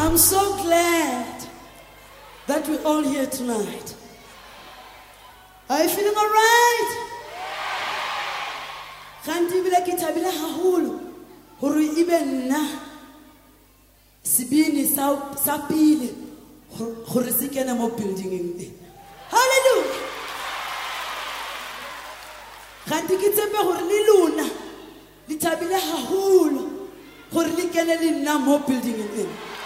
I'm so glad that we're all here tonight. Are you feeling all right? Ganti bile ke thabile haholo hore ibe nna sibini sa pile hore se kena mo building e. Hallelujah. Ganti ke tsebe hore le lona le thabile haholo hore le kene le nna mo building e.